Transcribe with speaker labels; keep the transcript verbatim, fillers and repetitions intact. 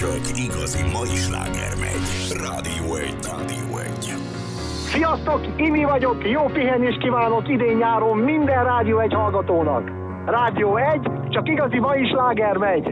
Speaker 1: csak igazi mai sláger megy. Rádió egy. Rádió egy.
Speaker 2: Sziasztok, Imi vagyok, jó pihenést kívánok idén-nyáron minden Rádió egy hallgatónak. Rádió egy, csak igazi mai sláger megy.